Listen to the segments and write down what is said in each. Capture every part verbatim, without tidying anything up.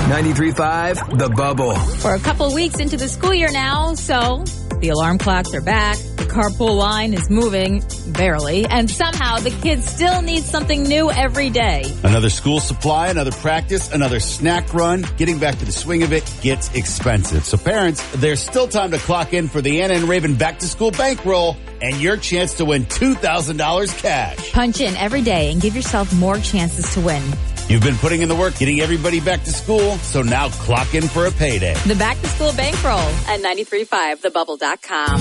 ninety-three point five, The Bubble. We're a couple weeks into the school year now, so the alarm clocks are back. The carpool line is moving, barely, and somehow the kids still need something new every day. Another school supply, another practice, another snack run. Getting back to the swing of it gets expensive. So parents, there's still time to clock in for the Anna and Raven Back to School Bankroll and your chance to win two thousand dollars cash. Punch in every day and give yourself more chances to win. You've been putting in the work getting everybody back to school, so now clock in for a payday. The Back to School Bankroll at ninety-three point five the bubble dot com.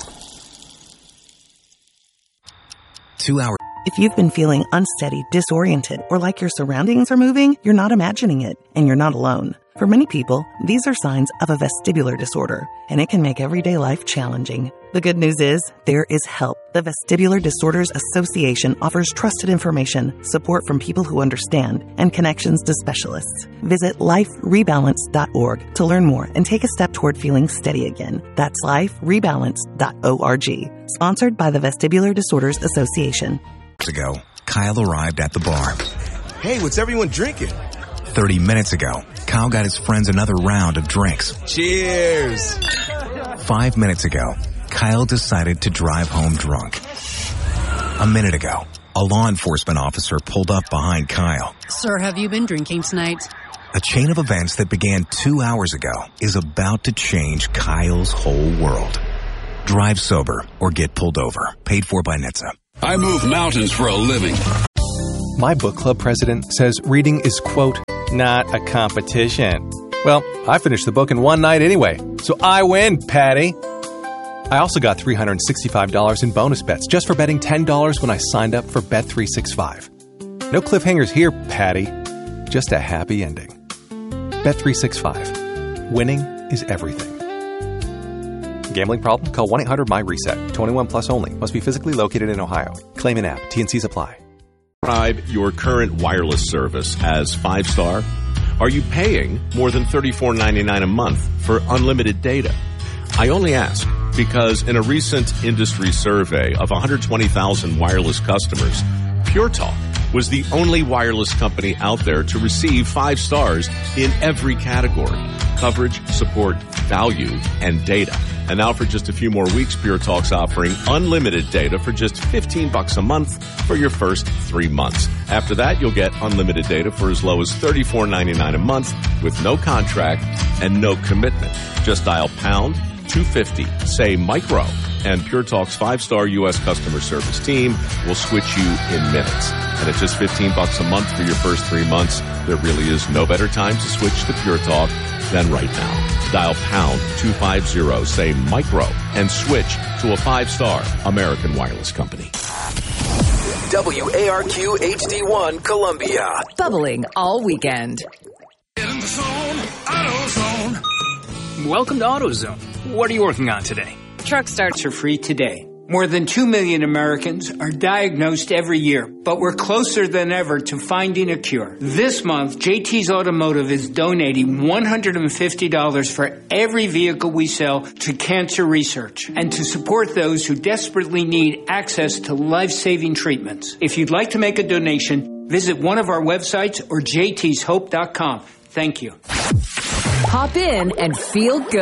Two hours. If you've been feeling unsteady, disoriented, or like your surroundings are moving, you're not imagining it, and you're not alone. For many people, these are signs of a vestibular disorder, and it can make everyday life challenging. The good news is, there is help. The Vestibular Disorders Association offers trusted information, support from people who understand, and connections to specialists. Visit life rebalance dot org to learn more and take a step toward feeling steady again. That's life rebalance dot org. Sponsored by the Vestibular Disorders Association. Ago, Kyle arrived at the bar. Hey, what's everyone drinking? Thirty minutes ago, Kyle got his friends another round of drinks. Cheers! Five minutes ago, Kyle decided to drive home drunk. A minute ago, a law enforcement officer pulled up behind Kyle. Sir, have you been drinking tonight? A chain of events that began two hours ago is about to change Kyle's whole world. Drive sober or get pulled over. Paid for by N H T S A. I move mountains for a living. My book club president says reading is, quote, not a competition. Well, I finished the book in one night anyway, so I win, Patty. I also got three hundred sixty-five dollars in bonus bets just for betting ten dollars when I signed up for Bet three sixty-five. No cliffhangers here, Patty. Just a happy ending. Bet three sixty-five. Winning is everything. Gambling problem? Call one eight hundred my reset. twenty-one plus only. Must be physically located in Ohio. Claim an app. T and Cs apply. Describe your current wireless service as five-star? Are you paying more than thirty-four ninety-nine a month for unlimited data? I only ask because in a recent industry survey of one hundred twenty thousand wireless customers, Pure Talk was the only wireless company out there to receive five stars in every category: coverage, support, value, and data. And now for just a few more weeks, Pure Talk's offering unlimited data for just fifteen bucks a month for your first three months. After that, you'll get unlimited data for as low as thirty-four ninety-nine a month with no contract and no commitment. Just dial pound two fifty, say micro, and Pure Talk's five-star U S customer service team will switch you in minutes. And at just fifteen bucks a month for your first three months, there really is no better time to switch to Pure Talk than right now. Dial pound two fifty, say micro, and switch to a five-star American wireless company. W A R Q H D one Columbia. Bubbling all weekend. In the zone, AutoZone. Welcome to AutoZone. What are you working on today? Truck starts are free today. More than two million Americans are diagnosed every year, but we're closer than ever to finding a cure. This month, J T's Automotive is donating one hundred fifty dollars for every vehicle we sell to cancer research and to support those who desperately need access to life-saving treatments. If you'd like to make a donation, visit one of our websites or j t's hope dot com. Thank you. Hop in and feel good.